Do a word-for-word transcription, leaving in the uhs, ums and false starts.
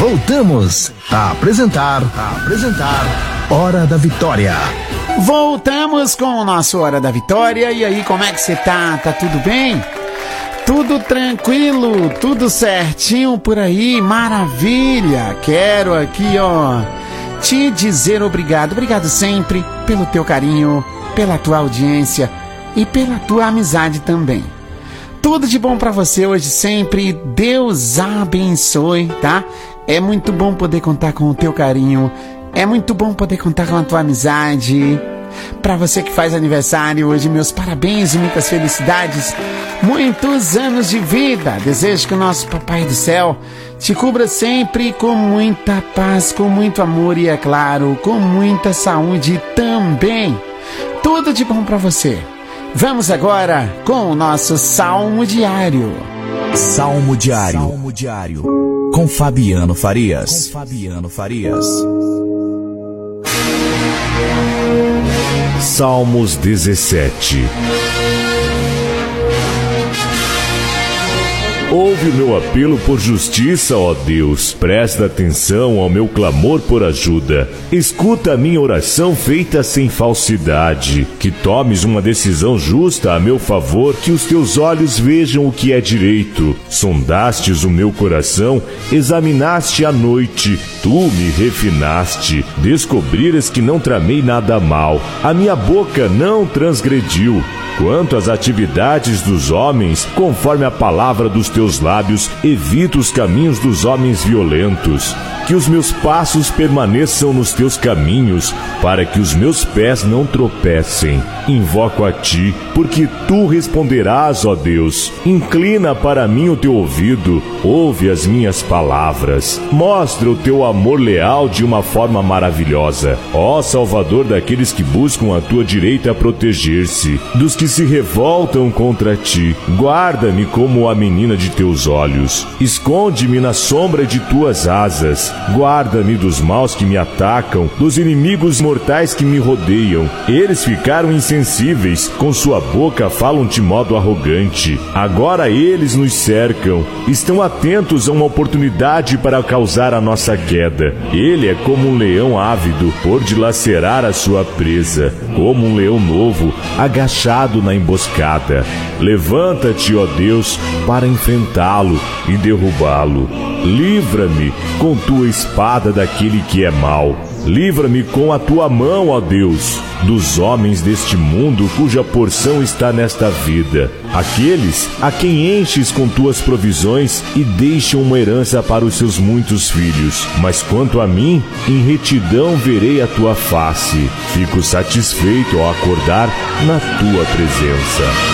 Voltamos a apresentar, a apresentar Hora da Vitória. Voltamos com o nosso Hora da Vitória. E aí, como é que você tá? Tá tudo bem? Tudo tranquilo, tudo certinho por aí, maravilha. Quero aqui, ó, te dizer obrigado, obrigado sempre pelo teu carinho, pela tua audiência e pela tua amizade também. Tudo de bom pra você hoje sempre, Deus abençoe, tá? É muito bom poder contar com o teu carinho, é muito bom poder contar com a tua amizade. Pra você que faz aniversário hoje, meus parabéns e muitas felicidades, muitos anos de vida. Desejo que o nosso Papai do Céu te cubra sempre com muita paz, com muito amor e, é claro, com muita saúde também. Tudo de bom pra você. Vamos agora com o nosso Salmo Diário. Salmo Diário. Salmo Diário. Com Fabiano Farias. Com Fabiano Farias. Salmos dezessete. Ouve o meu apelo por justiça, ó Deus. Presta atenção ao meu clamor por ajuda. Escuta a minha oração feita sem falsidade. Que tomes uma decisão justa a meu favor, que os teus olhos vejam o que é direito. Sondastes o meu coração, examinaste a noite. Tu me refinaste. Descobriras que não tramei nada mal. A minha boca não transgrediu. Quanto às atividades dos homens, conforme a palavra dos teus lábios, evita os caminhos dos homens violentos. Que os meus passos permaneçam nos teus caminhos, para que os meus pés não tropecem. Invoco a ti, porque tu responderás, ó Deus. Inclina para mim o teu ouvido, ouve as minhas palavras. Mostra o teu amor leal de uma forma maravilhosa. Ó Salvador daqueles que buscam a tua direita a proteger-se, dos que se revoltam contra ti. Guarda-me como a menina de teus olhos. Esconde-me na sombra de tuas asas. Guarda-me dos maus que me atacam, dos inimigos mortais que me rodeiam. Eles ficaram insensíveis, com sua boca falam de modo arrogante. Agora eles nos cercam, estão atentos a uma oportunidade para causar a nossa queda. Ele é como um leão ávido por dilacerar a sua presa, como um leão novo, agachado na emboscada. Levanta-te, ó Deus, para enfrentá-lo e derrubá-lo. Livra-me com tua espada daquele que é mau. Livra-me com a tua mão, ó Deus, dos homens deste mundo cuja porção está nesta vida. Aqueles a quem enches com tuas provisões e deixam uma herança para os seus muitos filhos. Mas quanto a mim, em retidão verei a tua face. Fico satisfeito ao acordar na tua presença.